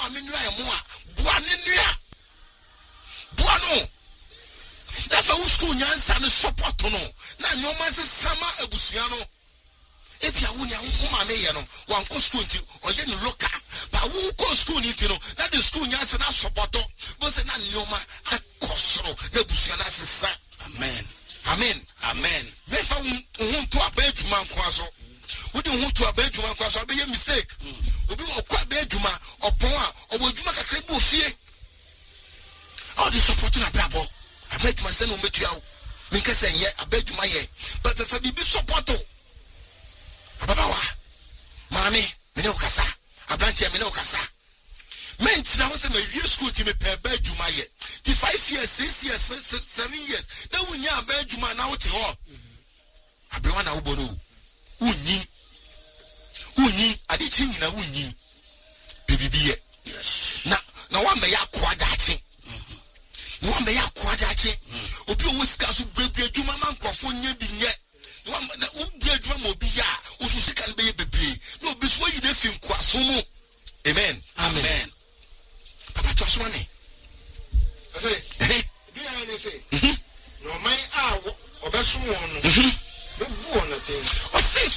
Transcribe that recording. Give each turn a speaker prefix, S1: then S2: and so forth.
S1: maame nua e mo a bua ne nua bua no that's how school nyansa no support no na nyoma se sama abusua no ebia wo nya wo maame ye no wan ko school nti oye no local ba wo ko school nti no na the school nyansa na support bo se na nyoma akosoro na abusua na sesa. Amen. Me fa hu to abadwuma nko aso wo de hu to abadwuma nko aso be mistake obi wo kwa abadwuma opon a obodwuma kakra bu ofie all the support na brabo abadwuma se no metua wo me kase nye abadwuma ye but fa bi support ababa wa maame me ne okasa abrantie me ne okasa ment na wo se me wie school ti me pe abadwuma ye the 5 years 6 years 7 years na wunya abadwuma na wo te ho abrewa na wo bono wunyi adichi nyina wunyi bibibiye na wa me yakwa dachi na wa me yakwa dachi obi o sika so bebre adwuma man krofo nya bi nye wa na obi adwuma mo bi ya o so sika be bebre na obi so yi na fi nkwaso mu. Amen. Papa to so ne I say do you know say no my obeso won no bu on the thing